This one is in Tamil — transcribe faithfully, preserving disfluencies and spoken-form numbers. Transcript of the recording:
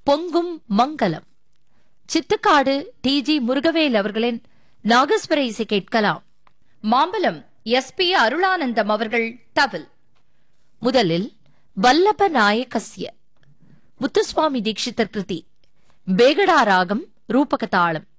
பொங்கும் மங்கலம். சித்துக்காடு டி ஜி முருகவேல் அவர்களின் நாகஸ்வர இசை கேட்கலாம். மாம்பலம் எஸ் பி அருளானந்தம் அவர்கள் தவில். முதலில் வல்லப நாயகஸ்ய முத்துசுவாமி தீட்சிதர் கிருதி பேகடா ராகம் ரூபக தாளம்.